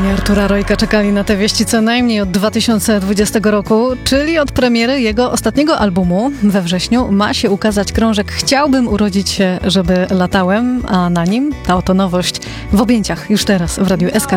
Fani Artura Rojka czekali na te wieści co najmniej od 2020 roku, czyli od premiery jego ostatniego albumu. We wrześniu ma się ukazać krążek Chciałbym urodzić się, żeby latałem, a na nim ta oto nowość w objęciach już teraz w Radiu SK.